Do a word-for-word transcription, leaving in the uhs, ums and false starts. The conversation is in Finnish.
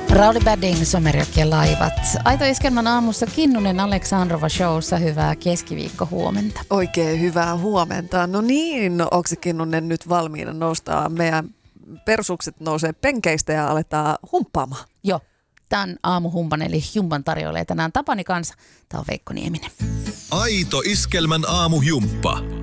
Rauli Badding, Somerjoki ja laivat. Aito Iskelman aamussa Kinnunen Aleksandrova showssa. Hyvää keskiviikko huomenta. Oikein hyvää huomenta. No niin, no, onko se Kinnunen nyt valmiina nostaa? Meidän persukset nousee penkeistä ja aletaan humppaamaan. Joo, tämän aamuhumpan eli Jumpan tarjoilee tänään Tapani kanssa. Tämä on Veikko Nieminen. Aito Iskelmän aamujumppa.